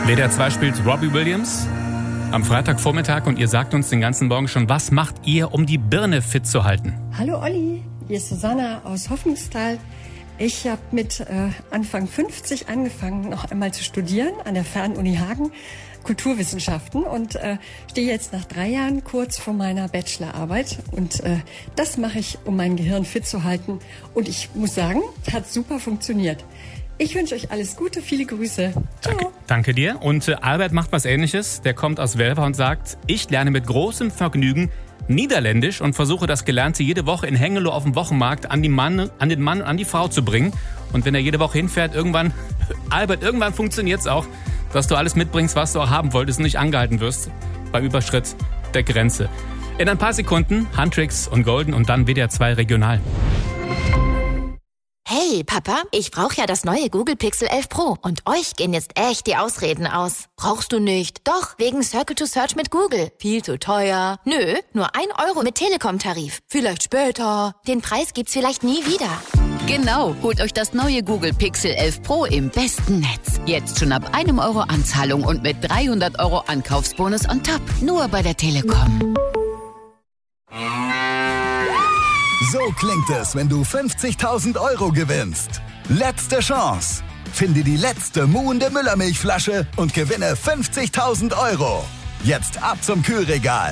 WDR 2 spielt Robbie Williams am Freitagvormittag und ihr sagt uns den ganzen Morgen schon, was macht ihr, um die Birne fit zu halten? Hallo Olli, hier ist Susanna aus Hoffnungstal. Ich habe mit Anfang 50 angefangen, noch einmal zu studieren an der Fernuni Hagen, Kulturwissenschaften, und stehe jetzt nach 3 Jahren kurz vor meiner Bachelorarbeit. Und das mache ich, um mein Gehirn fit zu halten. Und ich muss sagen, hat super funktioniert. Ich wünsche euch alles Gute, viele Grüße. Ciao. Danke dir. Und Albert macht was Ähnliches. Der kommt aus Welver und sagt, ich lerne mit großem Vergnügen Niederländisch und versuche das Gelernte jede Woche in Hengelo auf dem Wochenmarkt an den Mann und an die Frau zu bringen. Und wenn er jede Woche hinfährt, irgendwann funktioniert es auch, dass du alles mitbringst, was du auch haben wolltest und nicht angehalten wirst beim Überschritt der Grenze. In ein paar Sekunden Huntrix und Golden und dann WDR 2 Regional. Hey, Papa, ich brauche ja das neue Google Pixel 11 Pro und euch gehen jetzt echt die Ausreden aus. Brauchst du nicht? Doch, wegen Circle to Search mit Google. Viel zu teuer. Nö, nur 1 Euro mit Telekom-Tarif. Vielleicht später. Den Preis gibt's vielleicht nie wieder. Genau, holt euch das neue Google Pixel 11 Pro im besten Netz. Jetzt schon ab 1 Euro Anzahlung und mit 300 Euro Ankaufsbonus on top. Nur bei der Telekom. So klingt es, wenn du 50.000 Euro gewinnst. Letzte Chance. Finde die letzte muhende Müllermilchflasche und gewinne 50.000 Euro. Jetzt ab zum Kühlregal.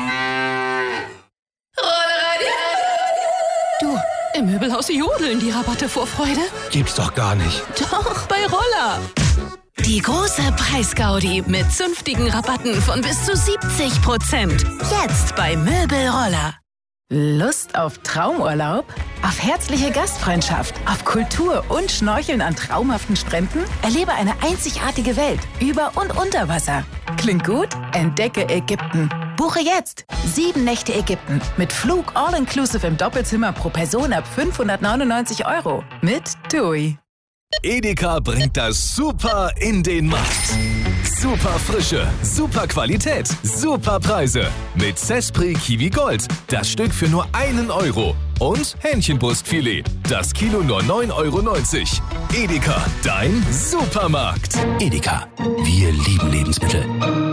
Du, im Möbelhaus jodeln die Rabatte vor Freude. Gibt's doch gar nicht. Doch, bei Roller. Die große Preisgaudi mit zünftigen Rabatten von bis zu 70%. Jetzt bei Möbelroller. Lust auf Traumurlaub? Auf herzliche Gastfreundschaft? Auf Kultur und Schnorcheln an traumhaften Stränden? Erlebe eine einzigartige Welt über und unter Wasser. Klingt gut? Entdecke Ägypten. Buche jetzt 7 Nächte Ägypten mit Flug all-inclusive im Doppelzimmer pro Person ab 599 Euro mit TUI. Edeka bringt das Super in den Markt. Super Frische, super Qualität, super Preise. Mit Cespri Kiwi Gold. Das Stück für nur 1 Euro. Und Hähnchenbrustfilet. Das Kilo nur 9,90 Euro. Edeka, dein Supermarkt. Edeka, wir lieben Lebensmittel.